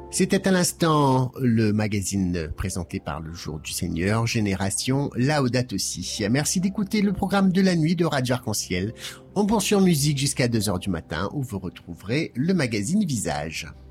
C'était à l'instant le magazine présenté par le Jour du Seigneur, Génération Laudato Si. Merci d'écouter le programme de la nuit de Radio Arc-en-Ciel. On poursuit en musique jusqu'à 2h du matin où vous retrouverez le magazine Visage.